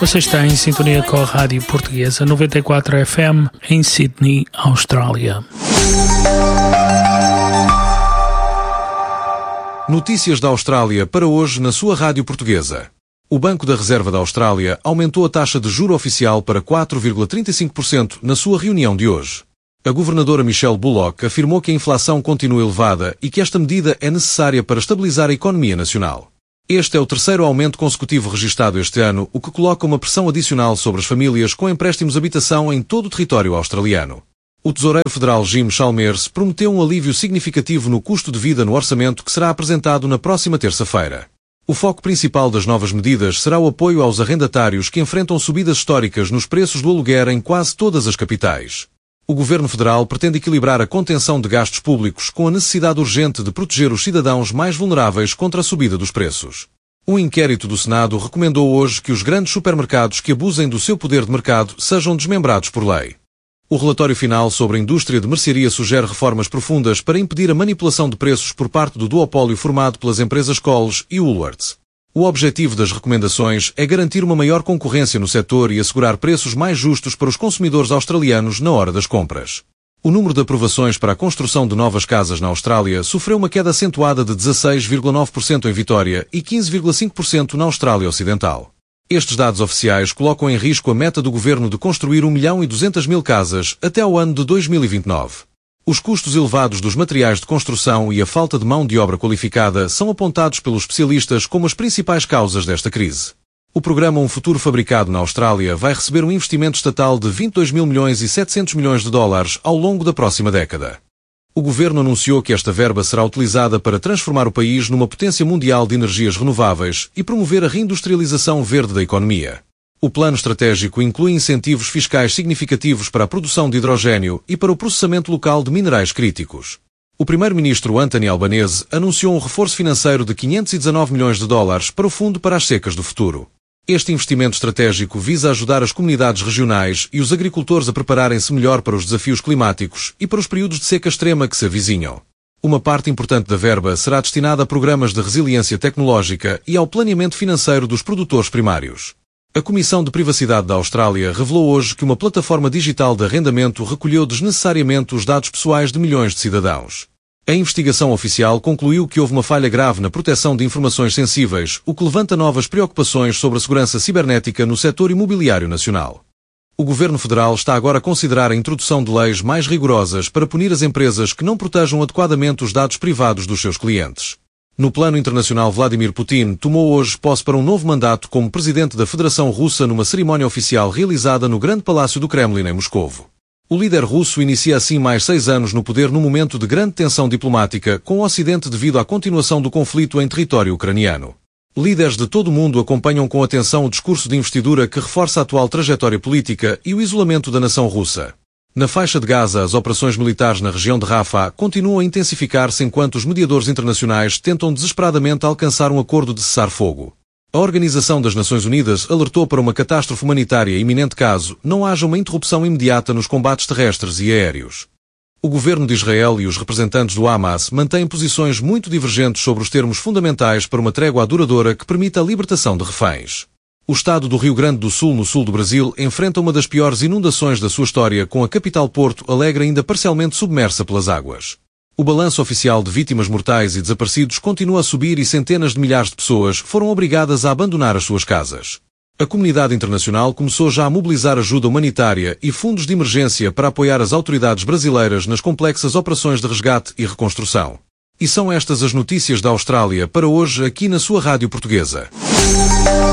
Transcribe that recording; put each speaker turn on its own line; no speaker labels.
Você está em sintonia com a Rádio Portuguesa 94 FM em Sydney, Austrália.
Notícias da Austrália para hoje na sua Rádio Portuguesa. O Banco da Reserva da Austrália aumentou a taxa de juro oficial para 4,35% na sua reunião de hoje. A governadora Michelle Bullock afirmou que a inflação continua elevada e que esta medida é necessária para estabilizar a economia nacional. Este é o terceiro aumento consecutivo registado este ano, o que coloca uma pressão adicional sobre as famílias com empréstimos de habitação em todo o território australiano. O tesoureiro federal Jim Chalmers prometeu um alívio significativo no custo de vida no orçamento que será apresentado na próxima terça-feira. O foco principal das novas medidas será o apoio aos arrendatários que enfrentam subidas históricas nos preços do aluguer em quase todas as capitais. O governo federal pretende equilibrar a contenção de gastos públicos com a necessidade urgente de proteger os cidadãos mais vulneráveis contra a subida dos preços. Um inquérito do Senado recomendou hoje que os grandes supermercados que abusem do seu poder de mercado sejam desmembrados por lei. O relatório final sobre a indústria de mercearia sugere reformas profundas para impedir a manipulação de preços por parte do duopólio formado pelas empresas Coles e Woolworths. O objetivo das recomendações é garantir uma maior concorrência no setor e assegurar preços mais justos para os consumidores australianos na hora das compras. O número de aprovações para a construção de novas casas na Austrália sofreu uma queda acentuada de 16,9% em Vitória e 15,5% na Austrália Ocidental. Estes dados oficiais colocam em risco a meta do governo de construir 1.200.000 casas até ao ano de 2029. Os custos elevados dos materiais de construção e a falta de mão de obra qualificada são apontados pelos especialistas como as principais causas desta crise. O programa Um Futuro Fabricado na Austrália vai receber um investimento estatal de 22.700 milhões de dólares ao longo da próxima década. O governo anunciou que esta verba será utilizada para transformar o país numa potência mundial de energias renováveis e promover a reindustrialização verde da economia. O plano estratégico inclui incentivos fiscais significativos para a produção de hidrogênio e para o processamento local de minerais críticos. O primeiro-ministro Anthony Albanese anunciou um reforço financeiro de 519 milhões de dólares para o Fundo para as Secas do Futuro. Este investimento estratégico visa ajudar as comunidades regionais e os agricultores a prepararem-se melhor para os desafios climáticos e para os períodos de seca extrema que se avizinham. Uma parte importante da verba será destinada a programas de resiliência tecnológica e ao planeamento financeiro dos produtores primários. A Comissão de Privacidade da Austrália revelou hoje que uma plataforma digital de arrendamento recolheu desnecessariamente os dados pessoais de milhões de cidadãos. A investigação oficial concluiu que houve uma falha grave na proteção de informações sensíveis, o que levanta novas preocupações sobre a segurança cibernética no setor imobiliário nacional. O governo federal está agora a considerar a introdução de leis mais rigorosas para punir as empresas que não protejam adequadamente os dados privados dos seus clientes. No plano internacional, Vladimir Putin tomou hoje posse para um novo mandato como presidente da Federação Russa numa cerimónia oficial realizada no Grande Palácio do Kremlin em Moscovo. O líder russo inicia assim mais 6 anos no poder num momento de grande tensão diplomática com o Ocidente devido à continuação do conflito em território ucraniano. Líderes de todo o mundo acompanham com atenção o discurso de investidura que reforça a atual trajetória política e o isolamento da nação russa. Na faixa de Gaza, as operações militares na região de Rafah continuam a intensificar-se enquanto os mediadores internacionais tentam desesperadamente alcançar um acordo de cessar-fogo. A Organização das Nações Unidas alertou para uma catástrofe humanitária iminente caso não haja uma interrupção imediata nos combates terrestres e aéreos. O governo de Israel e os representantes do Hamas mantêm posições muito divergentes sobre os termos fundamentais para uma trégua duradoura que permita a libertação de reféns. O estado do Rio Grande do Sul, no sul do Brasil, enfrenta uma das piores inundações da sua história, com a capital Porto Alegre ainda parcialmente submersa pelas águas. O balanço oficial de vítimas mortais e desaparecidos continua a subir e centenas de milhares de pessoas foram obrigadas a abandonar as suas casas. A comunidade internacional começou já a mobilizar ajuda humanitária e fundos de emergência para apoiar as autoridades brasileiras nas complexas operações de resgate e reconstrução. E são estas as notícias da Austrália para hoje aqui na sua Rádio Portuguesa.